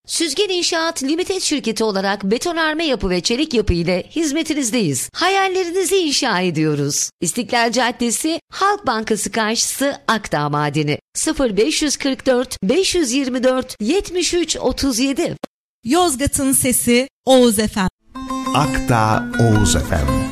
Süzgen İnşaat Limited şirketi olarak betonarme yapı ve çelik yapı ile hizmetinizdeyiz. Hayallerinizi inşa ediyoruz. İstiklal Caddesi, Halk Bankası karşısı, Akdağ Madeni. 0544 524 73 37. Yozgat'ın sesi Oğuz FM. Akdağ Oğuz FM.